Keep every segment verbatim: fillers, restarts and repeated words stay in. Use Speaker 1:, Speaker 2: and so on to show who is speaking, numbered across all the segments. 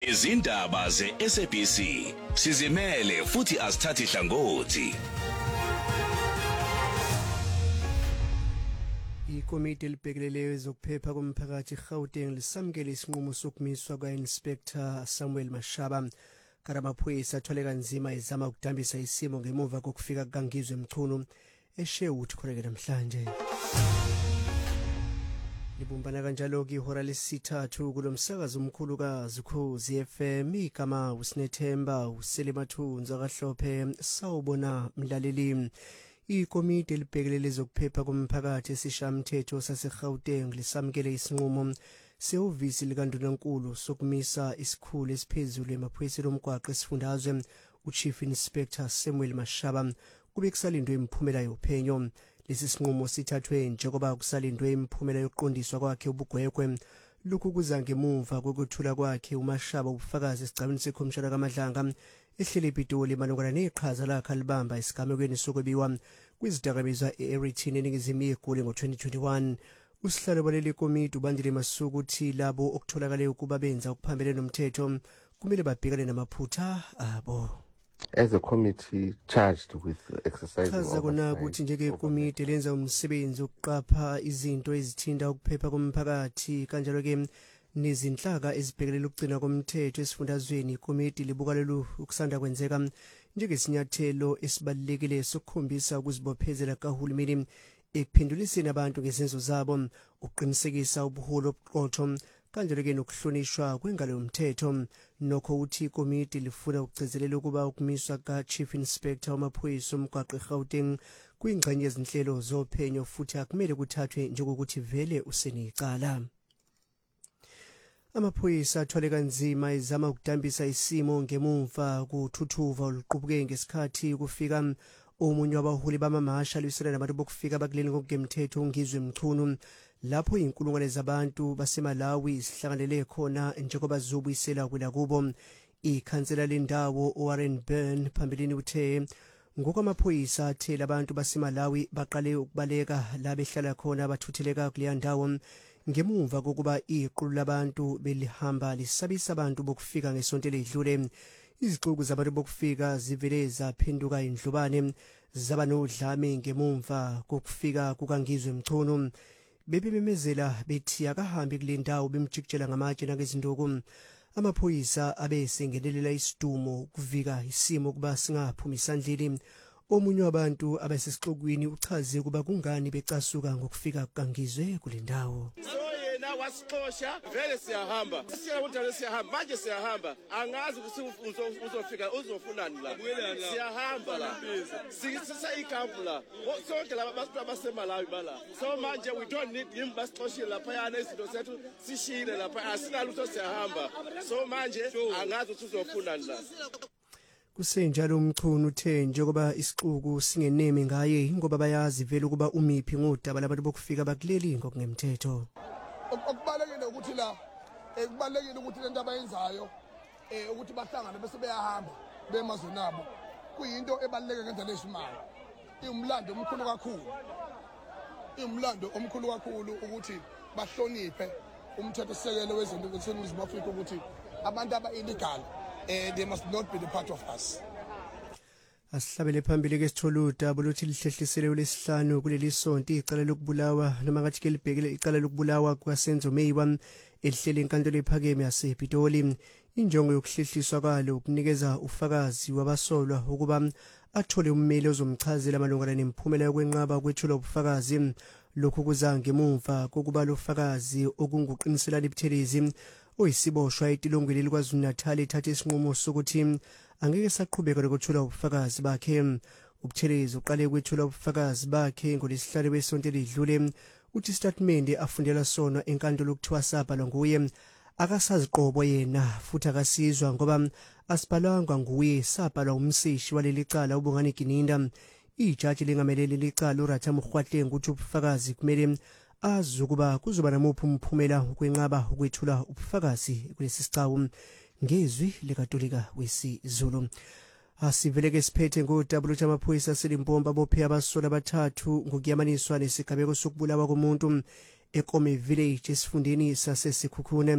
Speaker 1: izindaba ze-S A B C sizimele futhi asithathi hlangothi.
Speaker 2: Ikomiti elibhekeleleyo ezokuphepha komphakathi eGauteng lisamukele isinqumo sokumiswa kwa-Inspector Samuel Mashaba. Karamaphoyisa athwale kanzima ezama ukudambisa isimo ngemuva kokufika kukaNgizwe Mchunu eSherwood khoneke namhlanje. Libumbana kanjalo-ke ihora lesithathu kulo msakazi omkhulu kaZukhozi F M, igama uSinethemba uSelimathunza kaHlophe sawubona mlaleli. Ikomiti elibhekelele ezokuphepha komphakathi esishamthetho saseGauteng lisamukele isinqumo sehhovisi likaNdunankulu sokumisa isikhulu esiphezulu emaphoyiseni omgwaqo esifundazwe uChief Inspector Samuel Mashaba kube kusalindwe imiphumela yophenyo. Lesi sinqumo sithathwe njengoba kusalindwe imiphumela yokuqondiswa kwakhe ubugwegwe. Lokhu kuza ngemuva kokuthula kwakhe uMashaba ubufakazi esigcawini sekhomishana kaMadlanga ehlele ePitoli malungana neqhaza lakhe alibamba esigamekweni sokwebiwa kwizidakamizwa e-Eritin eningizimu yeGoli ngo-twenty twenty-one. Usihlalo baleli komiti ubandile masuku uthi labo okutholakale ukuba benza okuphambene nomthetho kumele babhekane namaphutha abo.
Speaker 3: As a committee charged with exercising
Speaker 2: chaza kona ukuthi njengekomiti lenza umsebenzi wokuqapha izinto ezithinta ukuphepha komphakathi kanjalo ke nezinhlaka ezibhekelela ukugcina komthetho esifundazweni. Ikomiti libuka lolu ukusanda kwenzeka njengesinyathelo esibalulekile sokukhombisa ukuzibophezela kahulumeni ekuphenduliseni abantu ngezenzo zabo, ukuqinisekisa ubuholi obuqotho kanjalo ke nokuhlonishwa kwengalo yomthetho. Nokho uthi ikomiti lifuna ukugcizelela ukuba ukumiswa ka-Chief Inspector wamaphoyisa omgwaqo eGauteng kuyingxenye yezinhlelo zophenyo futhi akumele kuthathwe njengokuthi vele usenecala. Amaphoyisa athwale kanzima ezama ukudambisa isimo ngemuva kuthuthuva oluqubuke ngesikhathi kufika omunye wabaholi bamamasha lwisela nabantu bokufika bakuleli ngokungemthetho uNgizwe Mchunu lapho inkulungwane zabantu baseMalawi sihlanganele khona njengoba zizobuyisela kwela kubo. Ikhansela lendawo Warren Byrne phambilini uthe ngokwamaphoyisa athe labantu baseMalawi baqale ukubaleka la behlala khona bathutheleka kuleya ndawo ngemuva kokuba iqulu labantu belihamba lisabisa abantu bokufika ngesonto eledlule. Izixuku zabantu bokufika zivele zaphenduka indlubane zaba nodlame ngemuva kokufika kukaNgizwe Mchunu. Bebememezela bethi akahambi kule ndawo bemjikijela ngamatshe nangezinduku. Amaphoyisa abesengenelela isidumo ukuvika isimo kuba singaphumi isandleni. Omunye wabantu abasesixukwini uchaze ukuba kungani becasuka ngokufika kukaNgizwe kule ndawo.
Speaker 4: Wasixosha vele siyahamba siyela ukuthi siyahamba manje siyahamba angazi ukuthi uzofika uzofunani la siyahamba la sisisa ikampu la sonke laba basipha baseMalawi bala so manje we don't need him basixoshile lapha yana izinto zethu sishile lapha asinalo ukuthi siyahamba so manje angazi ukuthi uzofunani la.
Speaker 2: Kusenjalo uMchunu uthe njengoba isixuku singeneme ngaye ngoba bayazi vele ukuba umiphi ngodaba labantu bokufika bakuleli ngokungemthetho.
Speaker 5: Okubalekile ukuthi la ekubalekile ukuthi lento abayenzayo eh ukuthi bahlangane bese beyahamba bemazwe nabo kuyinto ebaluleke ngendlela esimanga. Iumlando omkhulu kakhulu iumlando omkhulu kakhulu ukuthi bahloniphe umthetho sekelo wezinto zeNingizimu Afrika ukuthi abantu aba-illegal eh they must not be the part of us.
Speaker 2: Asihlabele phambili ke sitholuda boluthi lihlehlisele ulesihlanu kuleli sonto icala lokubulawa noma ngathi ke libhekele icala lokubulawa kwaSenzo Meyiwa elihlele inkantolo ephakeme yasePitoli. Injongo yokuhlehliswa kwalo ukunikeza ufakazi wabasolwa ukuba athole ummeli ozomchazela amalungana nemphumela yokwenqaba kwethula ubufakazi. Lokhu kuza ngemuva kokuba lo fakazi okunguqiniselana ibuthelezi oyisiboshwa etilongweni likwaZulu Natal ethathe isinqumo sokuthi angeke saqhubeka nokuthula ubufakazi bakhe. Ubuthelezi uqale kwethula ubufakazi bakhe ngolesihlanu besonto elidlule. Uthi statement afundela sona enkantolo ukuthiwa sabhalwa nguye akasaziqobo yena futhi akasizwa ngoba asibhalwanga nguye, sabhalwa umseshi waleli cala uBongani Gininda. Ijaji lingamelele licala uRatha Mkhwahleng ukuthi ubufakazi kumele azi ukuba kuzoba namuphi umphumela ukwenqaba ukwethula ubufakazi kulesi sicawu. Ngezwi likatolika wesiZulu. Asivele ke siphethe ngodaba lwamaphoyisa seLimpompa bophe abasola abathathu ngokuyamaniswa nesigabeko sokubulawa komuntu eKome Village esifundeni saseSikhukhune.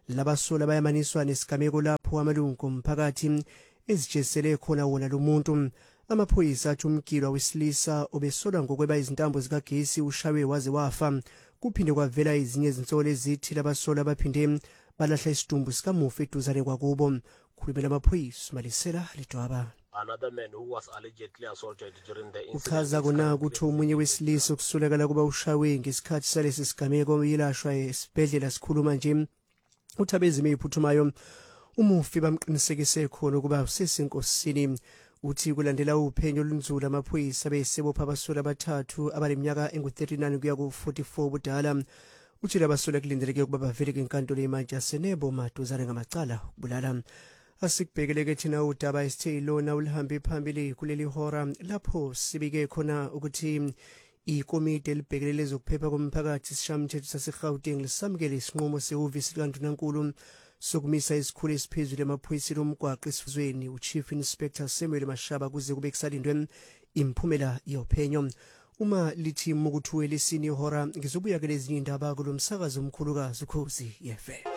Speaker 2: labasola bayamaniswa nesigameko lapho amalungu omphakathi ezijesele khona wona lo muntu. Amaphoyisa athi umgilwa wesilisa obesolwa ngokweba izintambo zikagesi ushawe waze wafa. Kuphinde kwavela izinye izinsolo ezithi labasola baphinde balahla isidumbu sikamufi eduzane kwakubo. Khulumela amaphoyisa Malisela Lidwaba.
Speaker 6: Another man who was allegedly assaulted during the incident.
Speaker 2: Uchaza kona ukuthi umunye wesilisa okusolakala kuba ushawe ngesikhathi salesi sigameko yelashwa esibhedlela. Sikhuluma nje uthabezime iphuthumayo umufi bamqinisekise khona ukuba usesenkosini. Uthi kulandela uphenyo olunzulu amaphoyisa besebopha abasola abathathu abaleminyaka engu thirty-nine kuya ku forty-four budala. Uthi labasola kulindeleke ukuba bavele enkantolo eMantshisi Senebo maduzane ngamacala ukubulala. Asikubhekeleke thina udaba esithe ilona ulihambe phambili kuleli hora lapho sibike khona ukuthi ikomiti elibhekelele zokuphepha komphakathi sishamthetho saseGauteng lisamukele isinqumo sehhovisi likaNdunankulu sokumisa isikhulu esiphezulu emaphoyiseni omgwaqo esifundazweni uChief Inspector Samuel Mashaba kuze kube kusalindwe imphumela yophenyo. Uma lithi mukuthuwe lesini ihora ngizobuya ke lezinye indaba kulomsakazo omkhulukazi uKhosi F M.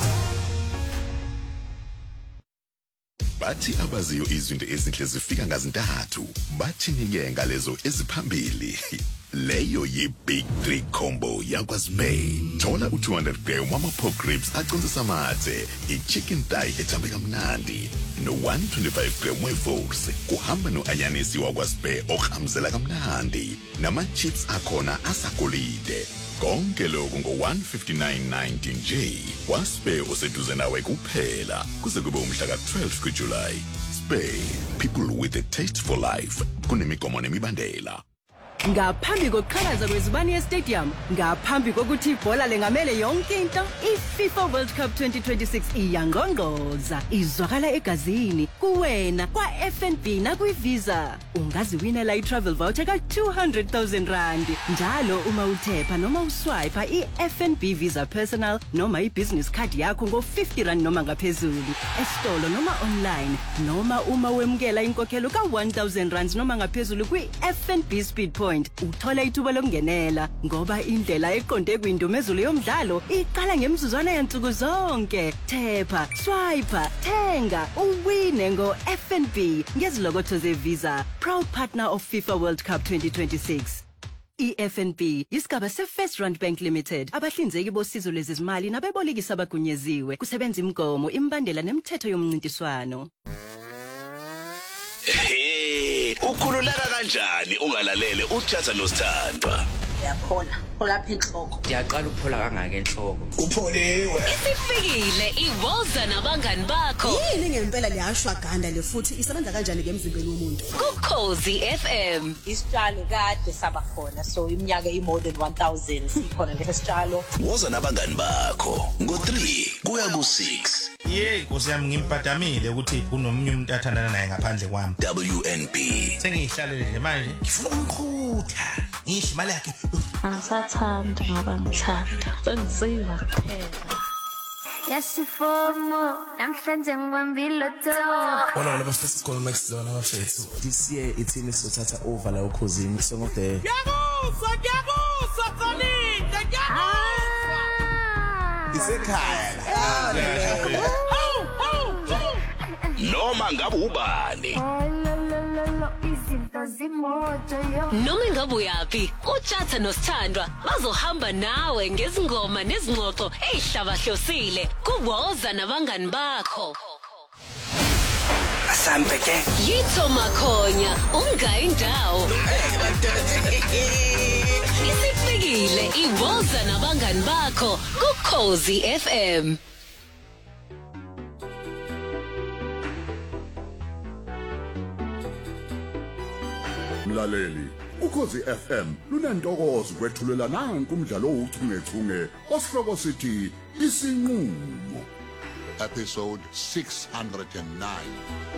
Speaker 7: Bathi abaziyo izinto ezinhle zifika ngazintathu. Bathi nike ngalezo eziphambili. Leyo yi Big Three Combo yakwaSpay. Thola u two hundred gram wama pork ribs aqinisa amathe, i-chicken thigh ethambe kamnandi, no one twenty-five gram wevolse kuhamba no-anyanisi wakwaSpay ohamzela kamnandi, nama-chips akhona asagolide. Konke lokhu ngo one fifty-nine ninety nje. KwaSpay useduze nawe kuphela kuze kube umhla ka twelve kuJuly. Spay, people with a taste for life. Kunemigomo nemibandela.
Speaker 8: Ngaphambi kokuqhakaza kwezibani e-stadium, ngaphambi kokuthi ibhola lengamele yonke into, i-FIFA World Cup twenty twenty-six iyangqongqoza, izwakala egazini, kuwena, kwa-F N B nakwi-Visa. Ungaziwinela i-travel voucher ka two hundred thousand rand. Njalo uma uthepha noma uswipe i-F N B Visa Personal noma i-business card yakho ngo fifty rand noma ngaphezulu, esitolo noma online, noma uma wemukela inkokhelo ka one thousand rand noma ngaphezulu kwi-F N B Speed Point. Uthola ithuba lokungenela ngoba indlela eqonde kwindumezulu yomdlalo iqala ngemizuzwana yansuku zonke. Thepha, swipe, thenga, uwine ngo F N B ngezilokotho zeVisa, proud partner of FIFA World Cup twenty twenty-six. I-F N B isigaba se-First Rand Bank Limited, abahlinzeki bosizo lwezimali nabebolekisi abagunyeziwe, kusebenza imigomo, imbandela nemithetho yomncintiswano.
Speaker 1: Ukhululeka kanjani ungalalele uJatha noSthandwa?
Speaker 9: Uyaphola, phola phi inhloko.
Speaker 10: Ngiyaqala ukuphola kangaka enhloko.
Speaker 9: Upholiwe.
Speaker 11: Isifikile iWoza nabangani bakho.
Speaker 9: Yini ngempela liyashwaganda le futhi isebenza kanjani ngemzimbeni womuntu?
Speaker 11: Ukhozi F M.
Speaker 9: Isitshalo kade sabakhona so iminyaka i-more than one thousand sikhona lesi sitshalo.
Speaker 1: Woza nabangani bakho ngo three kuya ku six.
Speaker 12: Yey Nkosi yami ngimpadamile ukuthi kunomunye umuntu athandana naye ngaphandle kwami.
Speaker 1: W N B.
Speaker 12: Sengihlalele nje manje ngifuna umkhutha. Ngihle imali yakhe.
Speaker 13: Angisathanda ngoba ngithanda. Sengisiza kuphela. Yasifomo namhlanje ngibambile to.
Speaker 14: Wona laba first call next zone abafethu. This year ithini sothatha over la ukhosini song of the.
Speaker 15: Yabuso yabuso Kolinde yabuso.
Speaker 14: Isekhaya.
Speaker 1: Noma ngabe ubani.
Speaker 11: Noma ngabe uyapi, uJatha noSthandwa bazohamba nawe ngezingoma nezingxoxo ezihlabahlosile kuWoza nabangani bakho.
Speaker 15: Asambe ke.
Speaker 11: Yitho Makhonya, ungayi indawo. Isifikile iWoza nabangani bakho kuKhozi F M.
Speaker 16: Mlaleli, uKhozi F M lunantokozo kwethulela nanku umdlalo ouchungechunge osihloko sithi isinqulo.
Speaker 17: Episode six hundred nine.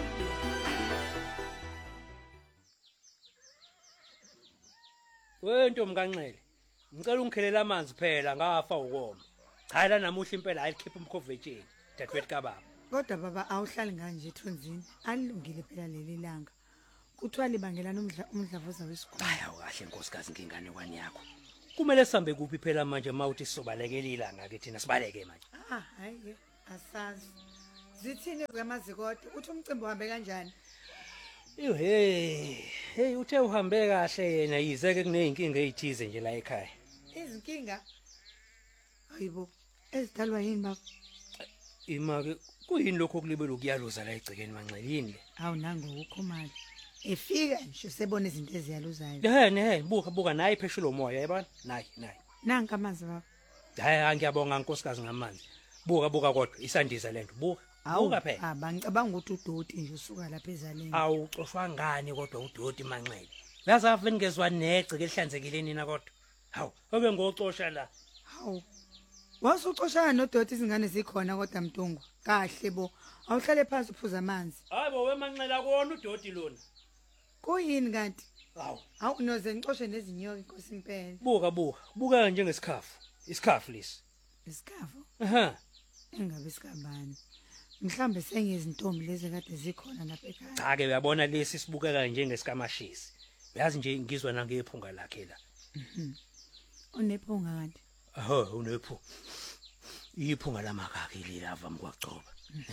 Speaker 18: Wento mkanxele. Ngicela ungikhelela amanzi phela ngafa ukoma. Cha la namuhla impela ayikhipha umkhovetsheni. Dadewethu kaBaba.
Speaker 19: Kodwa baba awuhlali kanje ethunzini. Alilungile phela leli langa. Kuthiwa libangela nomdla umdlavuza wesikole.
Speaker 10: Hayi awukahle nkosikazi ngingane kwani yakho.
Speaker 18: kumele sambe kuphi phela manje mawuthi sizobalekela ilanga ke thina sibaleke manje.
Speaker 19: Ah hayi ke asazi. Zithini ezamazikode uthi umcimbi uhambe kanjani?
Speaker 18: Yo hey, hey uthe uhambe kahle yena yize ke kuneyinkinga ezithize nje la ekhaya.
Speaker 19: Izinkinga? Hayibo, ezidalwa yini baba?
Speaker 18: Imake kuyini lokho kulibela ukuyaluza la egcekeni manxelini le?
Speaker 19: Hawu nango ukhomali. Efika nje sebona izinto eziyaluzayo.
Speaker 18: Eh ne, buka buka nayi pheshula umoya yabona? Nayi nayi.
Speaker 19: Nanka amanzi baba.
Speaker 18: Hayi ngiyabonga nkosikazi ngamanzi. Buka buka kodwa isandiza lento. Buka. Buka phela.
Speaker 19: Ah bangicabanga ukuthi udoti nje usuka lapha ezaleni.
Speaker 18: Awu xoshwa ngani kodwa udoti manxele. Yazi ave ngezwa negceke elihlanzekile nina kodwa. Hawu, obe ngocosha la.
Speaker 19: Hawu. Wasucoshana nodoti izingane zikhona kodwa Mtungu. Kahle bo. Awuhlale phansi uphuza amanzi.
Speaker 18: Hayibo wemanxela kona udoti lona.
Speaker 19: Kuyini kanti?
Speaker 18: Hawu.
Speaker 19: Hawu noze ngixoshe nezinyoka inkosi impela.
Speaker 18: Buka buka. Buka njengesikhafu. Isikhafu lesi.
Speaker 19: Isikhafu?
Speaker 18: Aha.
Speaker 19: Engabe isikabani. Mhlambe sengezintombi lezi kade zikhona lapha ekhaya.
Speaker 18: Cha ke uyabona lesi sibukeka njengeskamashisi. Uyazi nje ngizwa nangephunga lakhe la.
Speaker 19: Mhm. Unephunga kanti?
Speaker 18: Aha, unephu. Iphunga lamakaki lilava mkwaqoba.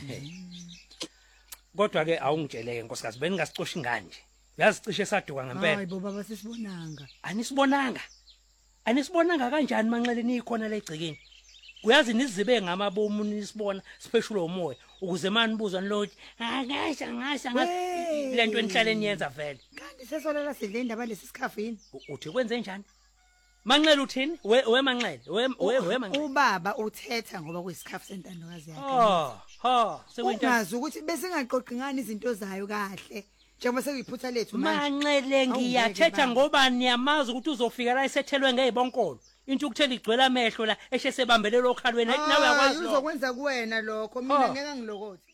Speaker 18: Kodwa ke awungitsheleke nkosikazi beningasicoshi nganje. Uyazicishe saduka ngempela.
Speaker 19: Hayi bo baba sisibonanga.
Speaker 18: Anisibonanga. Anisibonanga kanjani manxele nikhona la egcekeni? Uyazi nizibe ngamabomu nisibona sipheshula umoya ukuze manibuzwa nilothi akasha ngasha ngathi lento enihlale niyenza vele.
Speaker 19: Kanti sesolela sidle indaba lesi sikhafu yini?
Speaker 18: Uthi kwenze njani? Manxele uthini? We we manxele. We we we manxele.
Speaker 19: Ubaba uthetha ngoba kuyisikhafu sentandokazi yakhe.
Speaker 18: Ha, ha, sekuyinto.
Speaker 19: Ungazi ukuthi bese ngaqoqi ngani izinto zayo kahle. Njengoba sekuyiphutha lethu manje.
Speaker 18: Manxele ngiyathetha ngoba niyamazi ukuthi uzofika la esethelwe ngezibonkolo. Into ukuthela igcwele amehlo la eshe sebambelelo okhalweni nawe uyakwazi
Speaker 19: lokho. Uzokwenza kuwena lokho mina ngeke ngilokothi.